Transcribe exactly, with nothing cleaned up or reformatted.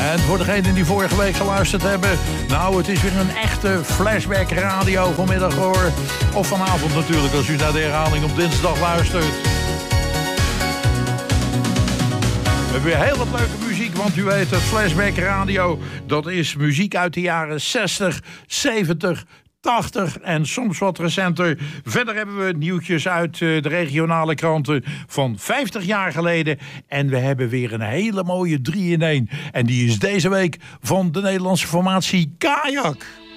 En voor degenen die vorige week geluisterd hebben... nou, het is weer een echte flashback radio vanmiddag hoor. Of vanavond natuurlijk, als u naar de herhaling op dinsdag luistert. We hebben weer heel wat leuke muziek, want u weet het, flashback radio... dat is muziek uit de jaren zestig, zeventig... tachtig en soms wat recenter. Verder hebben we nieuwtjes uit de regionale kranten van vijftig jaar geleden. En we hebben weer een hele mooie drie in één. En die is deze week van de Nederlandse formatie Kajak.